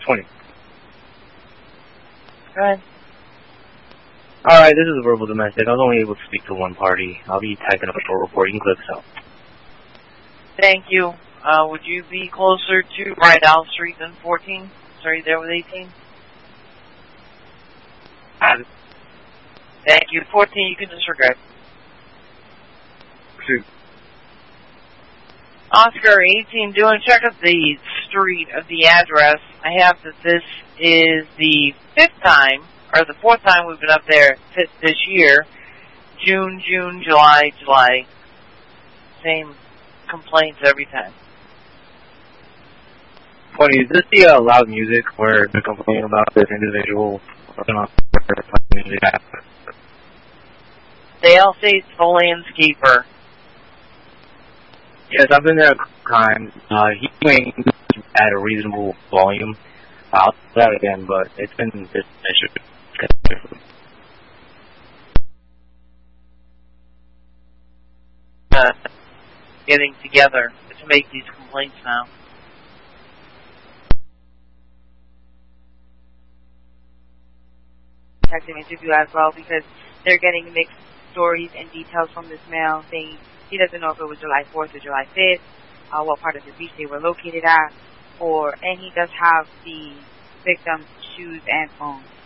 20. Go ahead. Alright, this is a verbal domestic. I was only able to speak to one party. I'll be typing up a short report. You can click so. Thank you. Would you be closer to Rydell Street than 14? Sorry, there with 18? Thank you. 14, you can disregard. Shoot. Oscar, 18, doing a check of the street of the address. I have that this is the 5th time, or the 4th time we've been up there this year. June, July. Same complaints every time. 20, is this the loud music where they're complaining about this individual? They all say it's the landscaper. Yes, I've been there a couple times. He's playing at a reasonable volume. I'll do that again, but it's been this issue. Getting together to make these complaints now. Detective interview as well, because they're getting mixed stories and details from this male saying he doesn't know if it was July 4th or July 5th, what part of the beach they were located at, and he does have the victim's shoes and phone.